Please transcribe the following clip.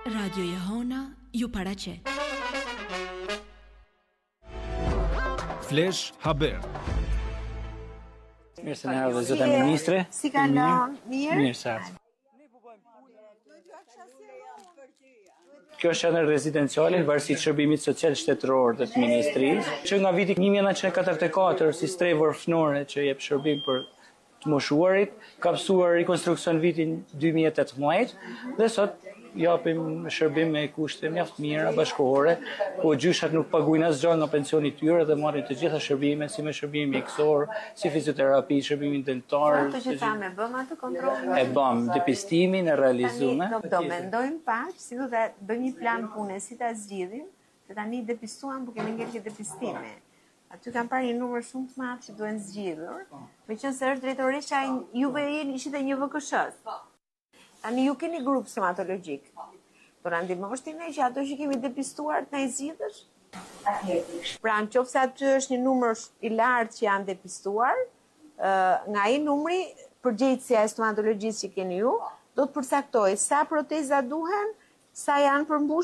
Radio Jehona ju paraqet. Flash Haber. Mirë se në ardhe zota ministre. Si kalon? Mirë? Mirë sa. Kjo është qendër rezidenciale varësisht shërbimit social shtetëror të ministrisë, që nga viti 1944 si strevor fënore që jep shërbim për të moshuarit, ka mësuar rikonstruksion vitin 2018 dhe sot japim shërbim me kushte mjaft mira bashkëkohore, po gjyshat nuk paguajnë asgjë nga pensioni i tyre dhe marrin të gjitha shërbimet, si me shërbim mjekësor, si fizioterapi, shërbimin dentar. Ato që thamë, bëm atë kontrollin? E bëm, depistimin e realizuar. Do mendojmë pak, si do të bëjmë një plan pune, si ta zgjidhim, se tani depistuan, por kemi ngel që depistime. Aty kam parë një numër shumë të madh që duhen zgjidhur. Meqense është drejtoresha juve ishit e një VKSH-s. Tani ju keni grup stomatologjik. Do na ndihmosh ti ne që ato që kemi depistuar të na i zgjidhësh? Pra, nëse aty është një numër i lartë që janë depistuar, nga ai numri përgjegjësia e stomatologjisë që keni ju, do të përcaktoj sa proteza duhen, sa janë përmbushur